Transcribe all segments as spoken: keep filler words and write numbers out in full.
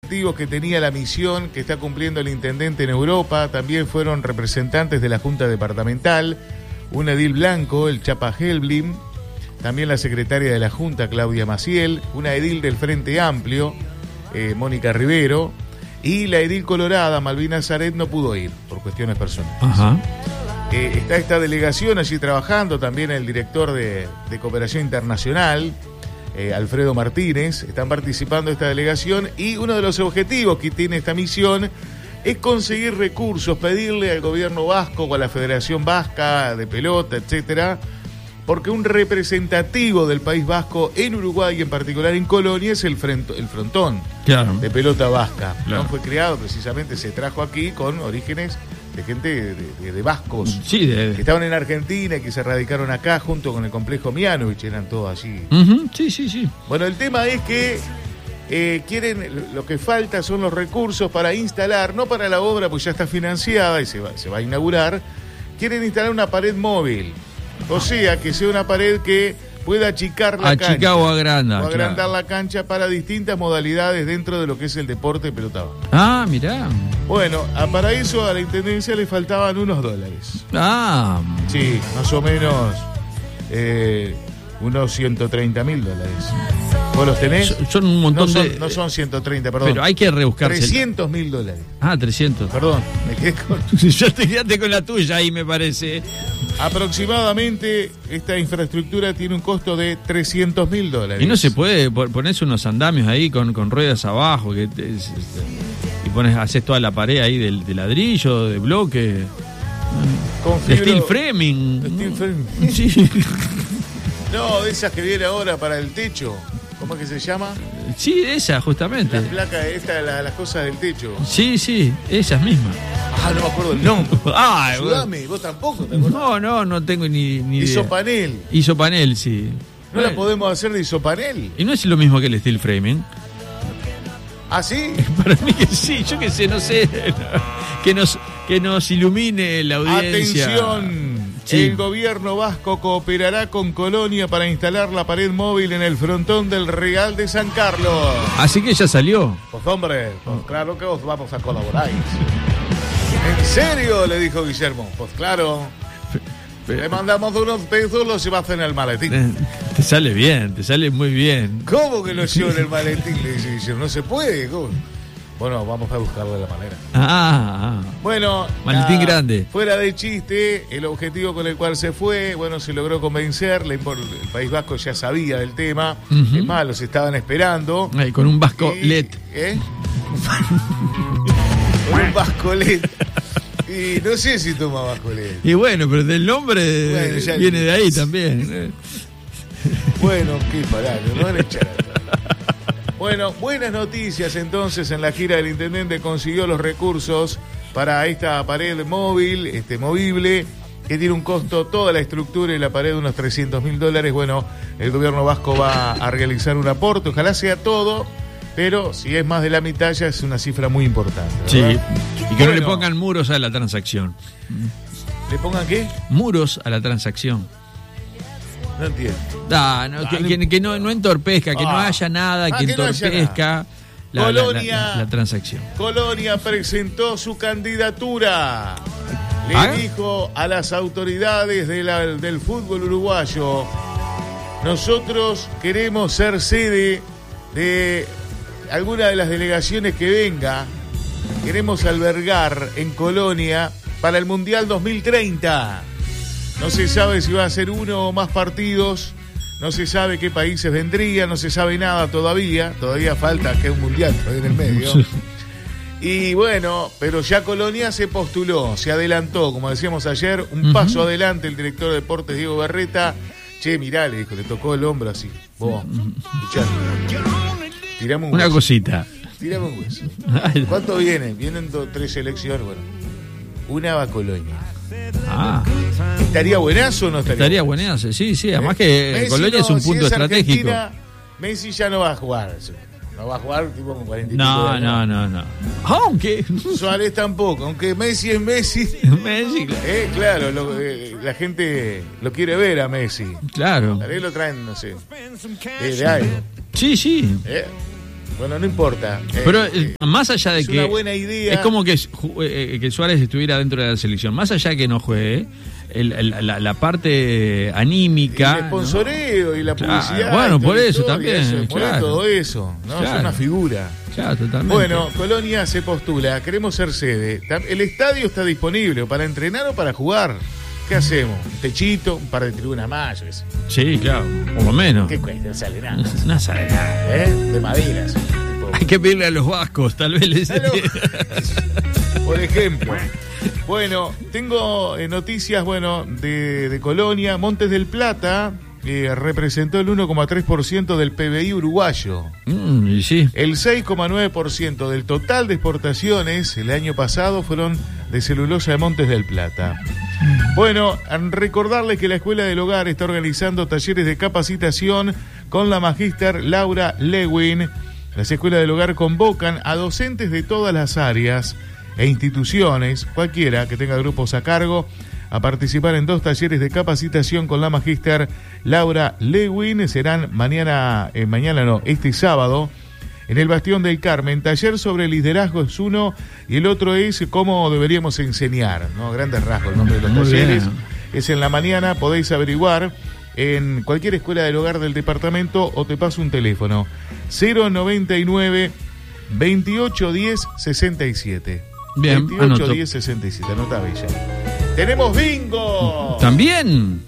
objetivos que tenía la misión que está cumpliendo el intendente en Europa. También fueron representantes de la Junta Departamental, un edil blanco, el Chapa Helblim, también la secretaria de la Junta, Claudia Maciel, una edil del Frente Amplio, eh, Mónica Rivero, y la edil colorada, Malvina Zaret, no pudo ir por cuestiones personales. Ajá. Eh, está esta delegación allí trabajando, también el director de, de Cooperación Internacional, eh, Alfredo Martínez, están participando de esta delegación, y uno de los objetivos que tiene esta misión es conseguir recursos, pedirle al gobierno vasco o a la Federación Vasca de Pelota, etcétera, porque un representativo del País Vasco en Uruguay, y en particular en Colonia, es el, frento, el frontón claro. de pelota vasca. Claro. ¿No? Fue creado precisamente, se trajo aquí con orígenes de gente de, de, de vascos sí, de... que estaban en Argentina y que se radicaron acá junto con el complejo Mianovich, eran todos allí. Uh-huh. Sí, sí, sí. Bueno, el tema es que eh, quieren, lo que falta son los recursos para instalar, no para la obra, pues ya está financiada y se va, se va a inaugurar, quieren instalar una pared móvil. O sea, que sea una pared que pueda achicar la Achicar cancha. o agrandar. O agrandar claro. la cancha para distintas modalidades dentro de lo que es el deporte de pelota vasca. Ah, mirá. Bueno, a, para eso a la Intendencia le faltaban unos dólares. Ah. Sí, más o menos eh, unos ciento treinta mil dólares. ¿Vos los tenés? Son, son un montón no son, de... No son ciento treinta, perdón. Pero hay que rebuscarse. trescientos mil dólares. Ah, trescientos. Perdón, me quedé con... Ya te quedaste con la tuya ahí, me parece. Aproximadamente esta infraestructura tiene un costo de trescientos mil dólares. Y no se puede ponerse unos andamios ahí con, con ruedas abajo que te, es, es, y pones, haces toda la pared ahí de, de ladrillo, de bloque. Con De fibro- steel framing. de steel framing. Sí. No, de esas que viene ahora para el techo. ¿Cómo es que se llama? Sí, esa, justamente. Las placas, esta, la- las cosas del techo. Sí, sí, esas mismas. Ah, no me acuerdo el nombre. Ah, Ayúdame, vos tampoco, ¿te acordás? no, no, no tengo ni, ni idea. Isopanel. Isopanel, sí. ¿No la Bueno, podemos hacer de isopanel? y no es lo mismo que el steel framing. ¿Ah, sí? Para mí que sí, yo qué sé, no sé. Que nos, que nos ilumine la audiencia. Atención. Sí. El gobierno vasco cooperará con Colonia para instalar la pared móvil en el frontón del Real de San Carlos. Así que ya salió. Pues hombre, pues claro que os vamos a colaborar. ¿En serio? Le dijo Guillermo. Pues claro. Le mandamos unos pesos, los llevas en el maletín. Eh, Te sale bien, te sale muy bien. ¿Cómo que lo llevo en el maletín? Le dice Guillermo. No se puede. ¿Cómo? Bueno, vamos a buscarlo de la manera. Ah, ah. Bueno, Maletín nada, grande. Fuera de chiste, el objetivo con el cual se fue, bueno, se logró convencer, la impor- el País Vasco ya sabía del tema, Ujú. es más, los estaban esperando. Ay, con un vasco Y- L E D. ¿Eh? Con un Vasco L E D. Y no sé si toma Vasco L E D. Y bueno, pero del nombre Bueno, ya- viene de ahí también. Bueno, qué pará, no van a echar a todos. Bueno, buenas noticias entonces. En la gira del intendente consiguió los recursos para esta pared móvil, este movible, que tiene un costo, toda la estructura y la pared de unos trescientos mil dólares. Bueno, el gobierno vasco va a realizar un aporte, ojalá sea todo, pero si es más de la mitad ya es una cifra muy importante, Sí, ¿verdad? y que no le Bueno. pongan muros a la transacción. ¿Le pongan qué? Muros a la transacción. No entiendo. Ah, no, que, que- que no, no entorpezca, que no Ah. haya nada Ah, que que no haya entorpezca la, la- la- Colonia. la- la transacción. Colonia presentó su candidatura. Le ¿Ah? dijo a las autoridades de la- del fútbol uruguayo: nosotros queremos ser sede de alguna de las delegaciones que venga. Queremos albergar en Colonia para el Mundial dos mil treinta. No se sabe si va a ser uno o más partidos. No se sabe qué países vendrían. No se sabe nada todavía. Todavía falta que un mundial todavía en el medio. Y bueno, pero ya Colonia se postuló, se adelantó, como decíamos ayer, un Ujú. paso adelante el director de deportes Diego Berreta. Che, mirá, le dijo, le tocó el hombro así. Vos, escuchá, tirame un Una hueso. cosita. Tirame un hueso. Ay, ¿Cuánto vienen? Vienen do- tres selecciones. Bueno, una va a Colonia. ah, ¿Estaría buenazo o no estaría? estaría buenazo. Sí, sí, además ¿Eh? que Messi Colonia no, es un si punto estratégico. Argentina, Messi ya no va a jugar. No va a jugar tipo con cuarenta y pico No, de años. no, no, no. Aunque. Suárez tampoco, aunque Messi es Messi. Messi, claro. Eh, claro, lo- eh, la gente lo quiere ver a Messi. Claro. Tal vez lo traen, no sé, eh, de algo. Sí, sí. Eh. Bueno, no importa. Pero eh, eh, más allá de es que... una buena idea. Es como que, eh, que Suárez estuviera dentro de la selección. Más allá de que no juegue, el, el, la, la parte anímica... El sponsoreo, ¿no? Y la publicidad. Claro, bueno, por eso historia, también. Eso, claro. todo eso, ¿no? Claro. Es una figura. Claro, totalmente. Bueno, Colonia se postula, queremos ser sede. El estadio está disponible para entrenar o para jugar. ¿Qué hacemos? Un techito, un par de tribunas más, yo qué sé. Sí, claro, por lo menos. ¿Qué cuesta? No sale nada. No sale nada. ¿Eh? De maderas. Hay que pedirle a los vascos, tal vez les... Por ejemplo. Bueno, tengo eh, noticias, bueno, de, de Colonia. Montes del Plata eh, representó el uno coma tres por ciento del P B I uruguayo. Mm, y sí. El seis coma nueve por ciento del total de exportaciones el año pasado fueron de celulosa de Montes del Plata. Bueno, recordarles que la Escuela del Hogar está organizando talleres de capacitación con la magíster Laura Lewin. Las Escuelas del Hogar convocan a docentes de todas las áreas e instituciones, cualquiera que tenga grupos a cargo, a participar en dos talleres de capacitación con la magíster Laura Lewin. Serán mañana, eh, mañana no, este sábado, en el Bastión del Carmen. Taller sobre liderazgo es uno y el otro es cómo deberíamos enseñar, ¿no? Grandes rasgos, el nombre de los Muy talleres. bien. Es en la mañana, podéis averiguar en cualquier escuela del hogar del departamento o te paso un teléfono. cero noventa y nueve, veintiocho diez, sesenta y siete. Bien, veintiocho diez, sesenta y siete, anota Bella. ¡Tenemos bingo! ¿También?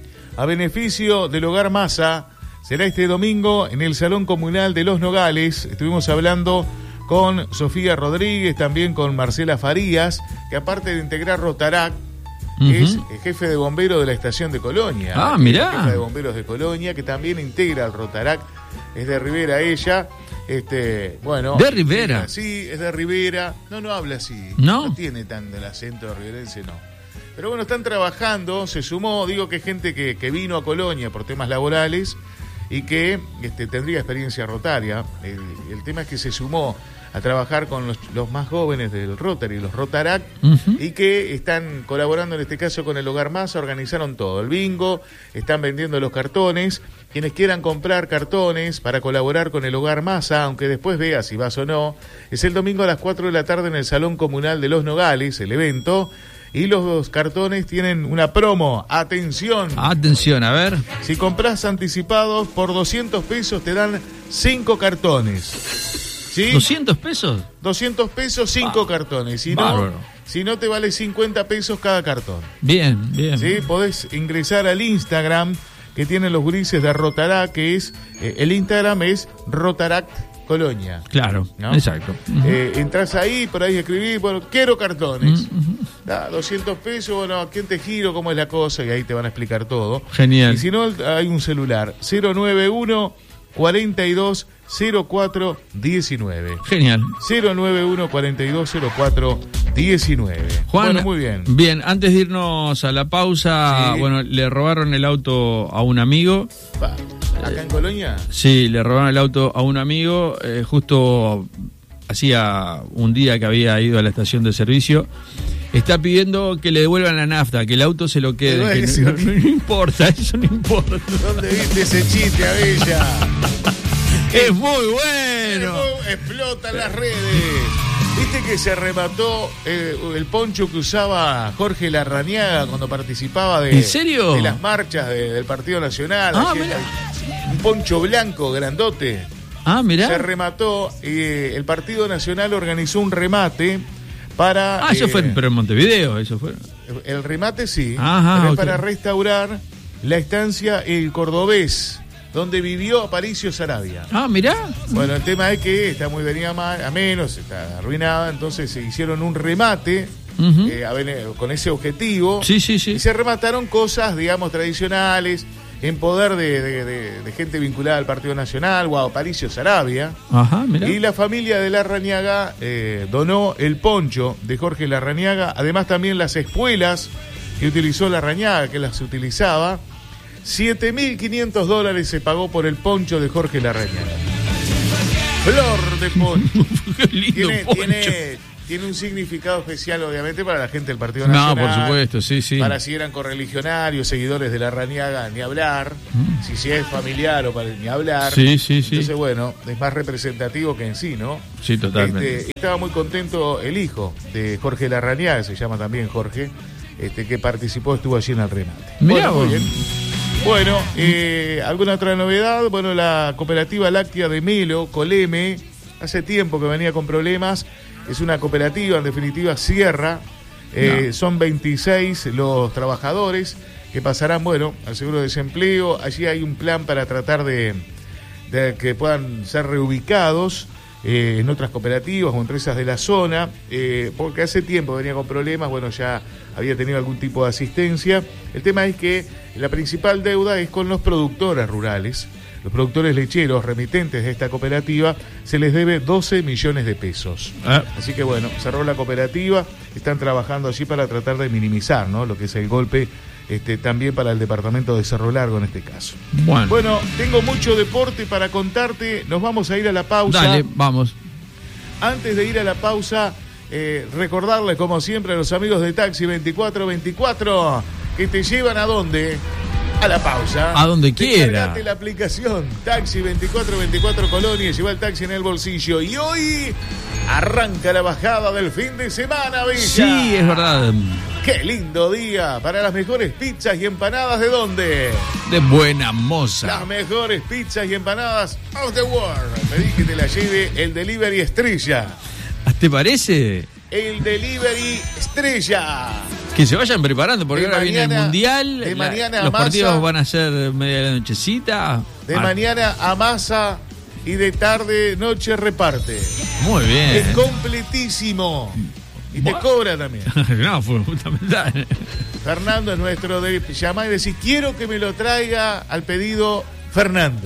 A beneficio del Hogar Masa. Será este domingo en el Salón Comunal de Los Nogales. Estuvimos hablando con Sofía Rodríguez, también con Marcela Farías, que aparte de integrar Rotarac, que uh-huh. es el jefe de bomberos de la estación de Colonia. Ah, mirá. Jefe de bomberos de Colonia, que también integra el Rotarac. Es de Rivera ella. Este, bueno. ¿De Rivera? Sí, es de Rivera. No, no habla así. ¿No? No tiene tan el acento riverense, no. Pero bueno, están trabajando, se sumó, digo que gente que, que vino a Colonia por temas laborales y que este, tendría experiencia rotaria. El, el tema es que se sumó a trabajar con los, los más jóvenes del Rotary, los Rotarac, uh-huh. y que están colaborando en este caso con el Hogar Masa, organizaron todo, el bingo, están vendiendo los cartones. Quienes quieran comprar cartones para colaborar con el Hogar Masa, aunque después vea si vas o no, es el domingo a las cuatro de la tarde en el Salón Comunal de Los Nogales, el evento. Y los cartones tienen una promo. Atención. Atención, a ver. Si compras anticipados por doscientos pesos te dan cinco cartones. ¿Sí? ¿doscientos pesos? doscientos pesos, cinco ah, cartones. Si no, si no te vale cincuenta pesos cada cartón. Bien, bien. ¿Sí? Podés ingresar al Instagram que tienen los gurises de Rotarac, que es, eh, el Instagram es Rotarac Colonia. Claro, ¿no? Exacto. Uh-huh. Eh, entras ahí, por ahí escribís, bueno, quiero cartones. Uh-huh. Da, doscientos pesos, bueno, ¿a quién te giro? ¿Cómo es la cosa? Y ahí te van a explicar todo. Genial. Y si no, hay un celular, cero nueve uno, cuarenta y dos, cero cuatro diecinueve. Genial. cero nueve uno, cuarenta y dos, cero cuatro diecinueve. Juan, bueno, muy bien. Bien, antes de irnos a la pausa, sí. Bueno, le robaron el auto a un amigo. Va. ¿Acá en Colonia? Sí, le robaron el auto a un amigo, eh, justo hacía un día que había ido a la estación de servicio. Está pidiendo que le devuelvan la nafta, que el auto se lo quede. Que no, no, no importa, eso no importa. ¿Dónde viste ese chiste, Abella? Es muy bueno. Explota las redes. ¿Viste que se remató eh, el poncho que usaba Jorge Larrañaga cuando participaba de, ¿En serio? de las marchas de, del Partido Nacional? Ah, mira. Un poncho blanco, grandote. Ah, mirá. Se remató y eh, el Partido Nacional organizó un remate para... Ah, eso eh, fue, pero en Montevideo, eso fue. El remate sí, Ajá, pero okay. Para restaurar la estancia El Cordobés, donde vivió Aparicio Saravia. Ah, mirá. Bueno, el tema es que está muy venida a menos, está arruinada, entonces se hicieron un remate uh-huh. eh, a ver, con ese objetivo. Sí, sí, sí. Y se remataron cosas, digamos, tradicionales, en poder de, de, de, de gente vinculada al Partido Nacional, o a Aparicio Saravia. Ajá, mirá. Y la familia de Larrañaga eh, donó el poncho de Jorge Larrañaga, además también las espuelas que utilizó Larrañaga, que las utilizaba. siete mil quinientos dólares se pagó por el poncho de Jorge Larrañaga. Flor de poncho. Qué lindo tiene, poncho. Tiene, tiene un significado especial, obviamente, para la gente del Partido No, Nacional. por supuesto, sí, sí. Para si eran correligionarios, seguidores de Larrañaga, ni hablar. Mm. Si, si es familiar o para ni hablar. Sí, sí, sí. Entonces, bueno, es más representativo que en sí, ¿no? Sí, totalmente. Este, estaba muy contento el hijo de Jorge Larrañaga, se llama también Jorge, este, que participó, estuvo allí en el remate. Mirá, bueno, muy bien. Bueno, eh, ¿alguna otra novedad? Bueno, la cooperativa láctea de Melo, Coleme, hace tiempo que venía con problemas. Es una cooperativa, en definitiva, cierra. Eh, no. Son veintiséis los trabajadores que pasarán, bueno, al seguro de desempleo. Allí hay un plan para tratar de, de que puedan ser reubicados eh, en otras cooperativas o empresas de la zona, eh, porque hace tiempo venía con problemas, bueno, ya había tenido algún tipo de asistencia. El tema es que la principal deuda es con los productores rurales. Los productores lecheros remitentes de esta cooperativa se les debe doce millones de pesos. Ah. Así que bueno, cerró la cooperativa, están trabajando allí para tratar de minimizar, ¿no?, lo que es el golpe este, también para el departamento de Cerro Largo en este caso. Bueno. bueno, tengo mucho deporte para contarte, nos vamos a ir a la pausa. Dale, vamos. Antes de ir a la pausa, eh, recordarles como siempre a los amigos de Taxi veinticuatro veinticuatro que te llevan a dónde. A la pausa. A donde quiera. Descargate la aplicación Taxi veinticuatro veinticuatro Colonia, lleva el taxi en el bolsillo. Y hoy arranca la bajada del fin de semana, Villa. Sí, es verdad. Qué lindo día para las mejores pizzas y empanadas. ¿De dónde? De Buena Moza. Las mejores pizzas y empanadas of the world. Pedí que te la lleve el Delivery Estrella. ¿Te parece? El Delivery Estrella. Que se vayan preparando, porque de ahora mañana, viene el Mundial. De la, mañana los masa, partidos van a ser media de la nochecita. De ah. mañana amasa y de tarde, noche reparte. Muy bien. Es completísimo. Y te cobra también. No, fue fundamental. Fernando es nuestro de llamar y decir, quiero que me lo traiga al pedido Fernando.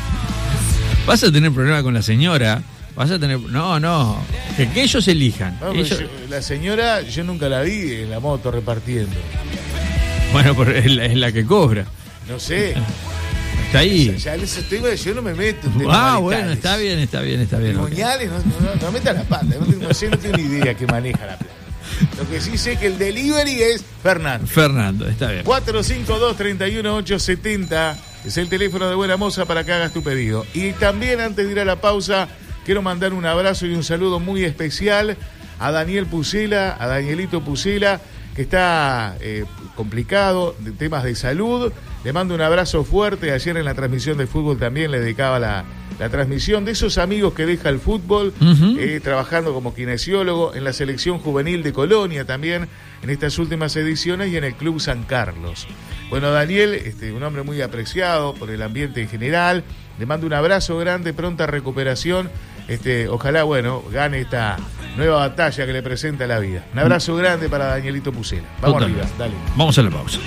Vas a tener problema con la señora. Vas a tener... No, no. Que, que ellos elijan. No, ellos... yo, la señora, yo nunca la vi en la moto repartiendo. Bueno, pero es la, es la que cobra. No sé. Está ahí. Ya, ya ese tema yo no me meto. Ah, bueno, está bien, está bien, está bien. Moñales, no, no, no meta la pata. No, no sé, no tengo ni idea que maneja la plata. Lo que sí sé que el delivery es Fernando. Fernando, está bien. cuatro cinco dos, tres uno ocho siete cero es el teléfono de Buena Moza para que hagas tu pedido. Y también, antes de ir a la pausa, quiero mandar un abrazo y un saludo muy especial a Daniel Pucela, a Danielito Pucela, que está eh, complicado de temas de salud. Le mando un abrazo fuerte. Ayer en la transmisión de fútbol también le dedicaba la, la transmisión de esos amigos que deja el fútbol, uh-huh. eh, trabajando como kinesiólogo en la selección juvenil de Colonia también, en estas últimas ediciones, y en el Club San Carlos. Bueno, Daniel, este, un hombre muy apreciado por el ambiente en general. Le mando un abrazo grande, pronta recuperación. Este, ojalá, bueno, gane esta nueva batalla que le presenta la vida. Un abrazo grande para Danielito Pucela. Vamos Total. arriba, dale. Vamos a la pausa.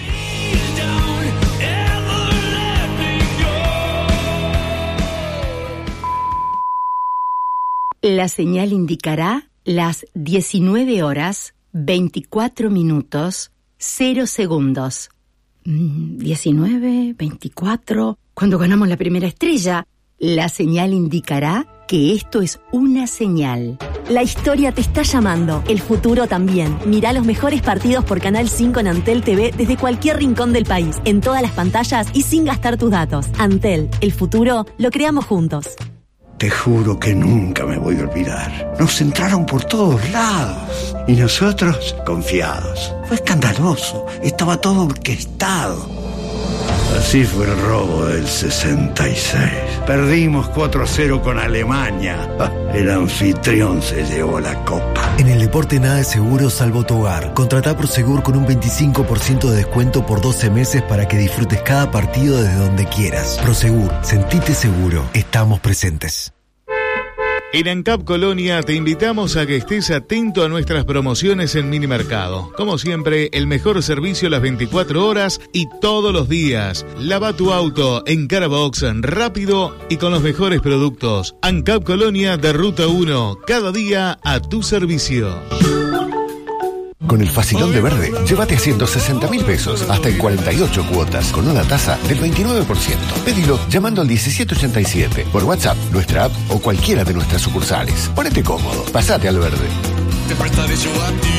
La señal indicará las diecinueve horas, veinticuatro minutos, cero segundos. diecinueve, veinticuatro... Cuando ganamos la primera estrella, la señal indicará que esto es una señal. La historia te está llamando, el futuro también. Mirá los mejores partidos por Canal cinco en Antel T V desde cualquier rincón del país, en todas las pantallas y sin gastar tus datos. Antel, el futuro lo creamos juntos. Te juro que nunca me voy a olvidar. Nos entraron por todos lados y nosotros confiados. Fue escandaloso, estaba todo orquestado. Así fue el robo del sesenta y seis. Perdimos cuatro a cero con Alemania. El anfitrión se llevó la copa. En el deporte nada es seguro salvo tu hogar. Contratá Prosegur con un veinticinco por ciento de descuento por doce meses para que disfrutes cada partido desde donde quieras. Prosegur, sentite seguro. Estamos presentes. En ANCAP Colonia te invitamos a que estés atento a nuestras promociones en Minimercado. Como siempre, el mejor servicio las veinticuatro horas y todos los días. Lava tu auto en Carabox, rápido y con los mejores productos. ANCAP Colonia de Ruta uno, cada día a tu servicio. Con el Facilón de Verde, llévate a ciento sesenta mil pesos, hasta en cuarenta y ocho cuotas, con una tasa del veintinueve por ciento. Pedilo llamando al diecisiete ochenta y siete, por WhatsApp, nuestra app o cualquiera de nuestras sucursales. Ponete cómodo, pasate al Verde. te prestaré yo a ti.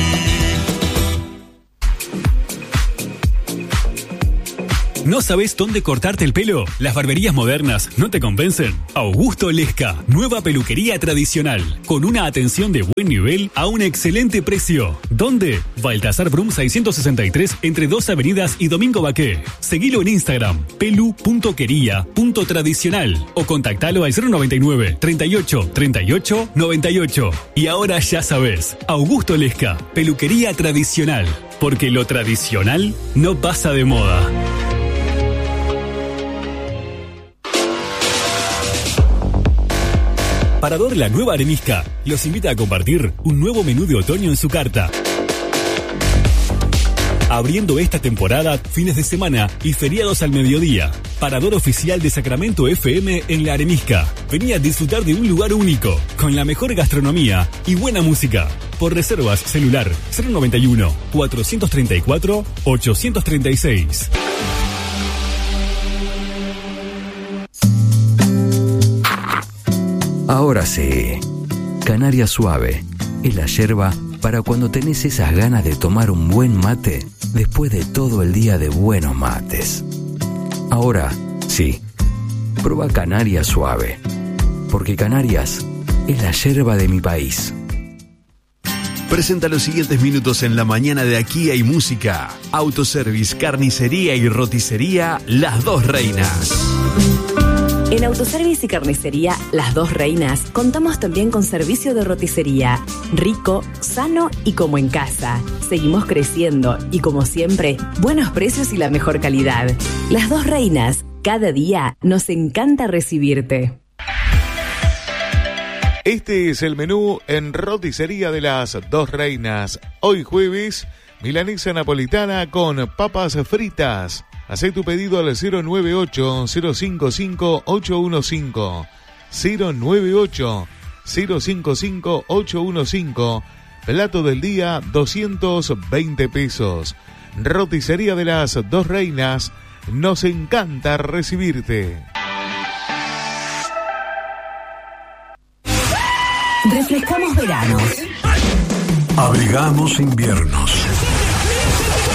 ¿No sabes dónde cortarte el pelo? ¿Las barberías modernas no te convencen? Augusto Lesca, nueva peluquería tradicional, con una atención de buen nivel a un excelente precio. ¿Dónde? Baltasar Brum seiscientos sesenta y tres, entre dos avenidas y Domingo Baqué. Seguilo en Instagram, pelu punto quería punto tradicional, o contactalo al cero noventa y nueve, treinta y ocho, treinta y ocho, noventa y ocho. Y ahora ya sabes, Augusto Lesca, peluquería tradicional, porque lo tradicional no pasa de moda. Parador La Nueva Arenisca los invita a compartir un nuevo menú de otoño en su carta. Abriendo esta temporada, fines de semana y feriados al mediodía. Parador oficial de Sacramento F M en La Arenisca. Vení a disfrutar de un lugar único, con la mejor gastronomía y buena música. Por reservas, celular cero noventa y uno, cuatrocientos treinta y cuatro, ochocientos treinta y seis. Ahora sí, Canaria Suave es la yerba para cuando tenés esas ganas de tomar un buen mate después de todo el día de buenos mates. Ahora sí, prueba Canaria Suave, porque Canarias es la yerba de mi país. Presenta los siguientes minutos en la mañana de Aquí hay música. Autoservice, carnicería y roticería Las Dos Reinas. En Autoservice y Carnicería Las Dos Reinas contamos también con servicio de roticería, rico, sano y como en casa. Seguimos creciendo y como siempre, buenos precios y la mejor calidad. Las Dos Reinas, cada día nos encanta recibirte. Este es el menú en roticería de Las Dos Reinas. Hoy jueves, milanesa napolitana con papas fritas. Hacé tu pedido al cero nueve ocho, cero cinco cinco, ocho uno cinco. cero nueve ocho, cero cinco cinco, ocho uno cinco. Plato del día, doscientos veinte pesos. Roticería de Las Dos Reinas. Nos encanta recibirte. Refrescamos veranos. Abrigamos inviernos.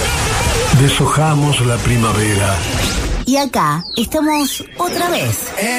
Deshojamos la primavera. Y acá estamos otra vez.